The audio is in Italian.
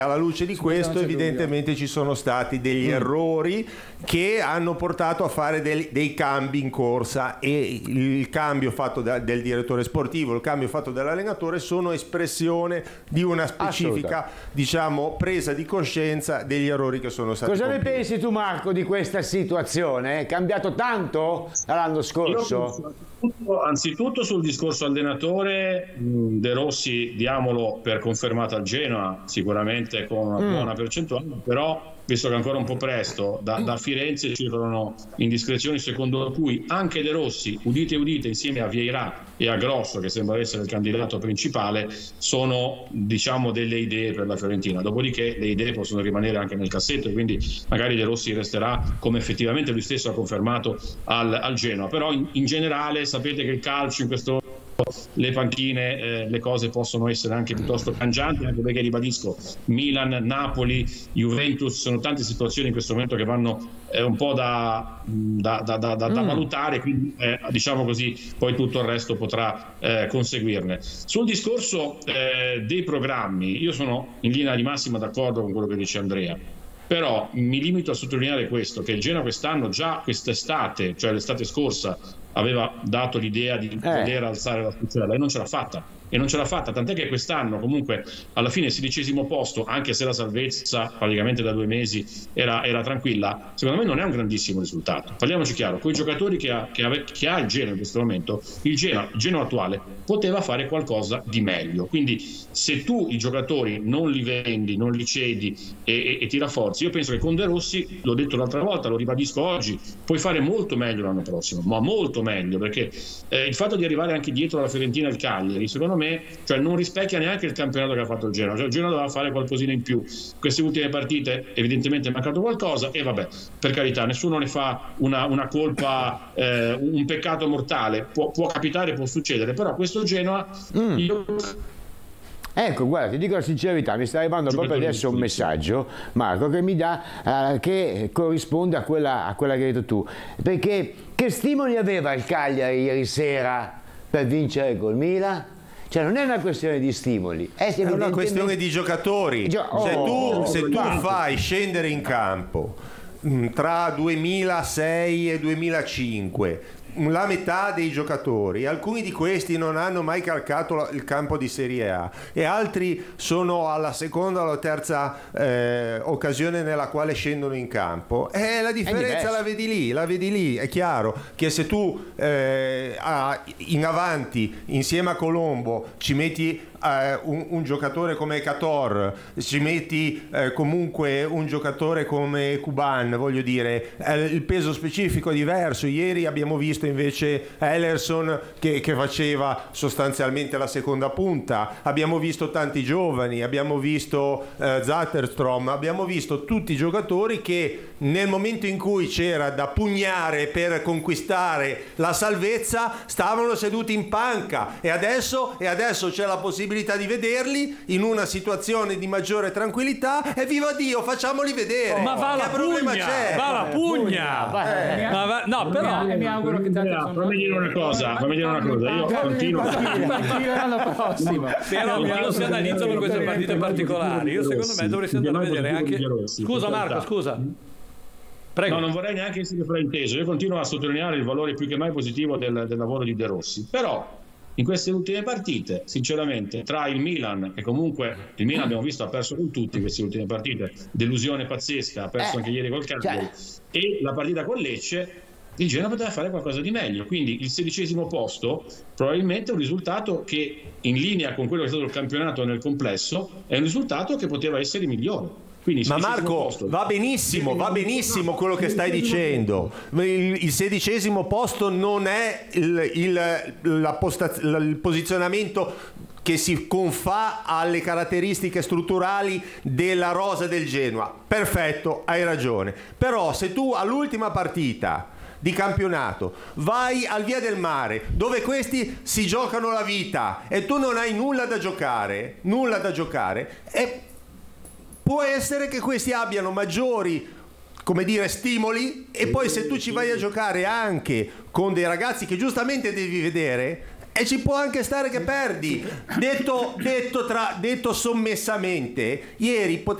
alla luce di questo evidentemente ci sono stati degli errori che hanno portato a fare dei cambi in corsa, e il cambio fatto del direttore sportivo, il cambio fatto dall'allenatore sono espressione di una specifica, diciamo, presa di coscienza degli errori che sono stati Cosa compiuti. ne pensi tu, Marco, di questa situazione? È cambiato tanto dall'anno scorso? Anzitutto sul discorso allenatore, De Rossi diamolo per confermato al Genoa, sicuramente con una buona percentuale, però visto che è ancora un po' presto, da Firenze circolano indiscrezioni secondo cui anche De Rossi, udite udite, insieme a Vieira e a Grosso, che sembra essere il candidato principale, sono, diciamo, delle idee per la Fiorentina. Dopodiché le idee possono rimanere anche nel cassetto, e quindi magari De Rossi resterà, come effettivamente lui stesso ha confermato, al Genoa. Però in generale sapete che il calcio in questo, le panchine, le cose possono essere anche piuttosto cangianti, anche perché, ribadisco, Milan, Napoli, Juventus, sono tante situazioni in questo momento che vanno un po' da valutare, quindi diciamo così, poi tutto il resto potrà conseguirne. Sul discorso dei programmi, io sono in linea di massima d'accordo con quello che dice Andrea, però mi limito a sottolineare questo, che il Genoa quest'anno, già quest'estate, cioè l'estate scorsa, aveva dato l'idea di poter alzare la fucella e non ce l'ha fatta. Tant'è che quest'anno comunque alla fine il 16° posto, anche se la salvezza praticamente da 2 mesi era tranquilla, secondo me non è un grandissimo risultato. Parliamoci chiaro, con i giocatori che ha il Genoa in questo momento, il Genoa attuale poteva fare qualcosa di meglio. Quindi se tu i giocatori non li vendi, non li cedi e ti rafforzi, io penso che con De Rossi, l'ho detto l'altra volta, lo ribadisco oggi, puoi fare molto meglio l'anno prossimo, ma molto meglio, perché il fatto di arrivare anche dietro alla Fiorentina e al Cagliari, secondo me, cioè, non rispecchia neanche il campionato che ha fatto il Genoa. Cioè, il Genoa doveva fare qualcosina in più. Queste ultime partite evidentemente è mancato qualcosa, e vabbè, per carità, nessuno ne fa una colpa, un peccato mortale, può capitare, può succedere, però questo Genoa Ecco, guarda, ti dico la sincerità, mi sta arrivando proprio adesso un messaggio, Marco, che mi dà, che corrisponde a quella che hai detto tu. Perché che stimoli aveva il Cagliari ieri sera per vincere col Milan? Cioè non è una questione di stimoli, è una questione di giocatori. Se tu fai scendere in campo tra 2006 e 2005 la metà dei giocatori, alcuni di questi non hanno mai calcato il campo di Serie A e altri sono alla seconda o alla terza occasione nella quale scendono in campo, la differenza la vedi lì. È chiaro che se tu in avanti insieme a Colombo ci metti un giocatore come Cator, ci metti comunque un giocatore come Kuban, voglio dire, il peso specifico è diverso. Ieri abbiamo visto invece Ellerson che faceva sostanzialmente la seconda punta, abbiamo visto tanti giovani, abbiamo visto Zatterstrom, abbiamo visto tutti i giocatori che nel momento in cui c'era da pugnare per conquistare la salvezza stavano seduti in panca, e adesso c'è la possibilità di vederli in una situazione di maggiore tranquillità, e viva Dio, facciamoli vedere. Ma va la pugna, no, però mi auguro che fammi dire una cosa, io continuo l'anno prossimo. Però quando si analizzano queste partite particolari, io secondo me dovresti andare a vedere anche. Scusa Marco, scusa. Prego. No, non vorrei neanche essere frainteso, io continuo a sottolineare il valore più che mai positivo del lavoro di De Rossi, però in queste ultime partite, sinceramente, tra il Milan, che comunque il Milan abbiamo visto ha perso con tutti queste ultime partite, delusione pazzesca, ha perso anche ieri col Cagliari, e la partita con Lecce, il Genoa poteva fare qualcosa di meglio. Quindi il 16° posto probabilmente è un risultato che, in linea con quello che è stato il campionato nel complesso, è un risultato che poteva essere migliore. Quindi, ma Marco, va benissimo quello che stai dicendo. Il 16° posto non è il posizionamento che si confà alle caratteristiche strutturali della rosa del Genoa. Perfetto, hai ragione. Però se tu all'ultima partita di campionato vai al Via del Mare, dove questi si giocano la vita, e tu non hai nulla da giocare, e può essere che questi abbiano maggiori, come dire, stimoli, e poi se tu ci vai a giocare anche con dei ragazzi che giustamente devi vedere, E ci può anche stare che perdi. Detto sommessamente, ieri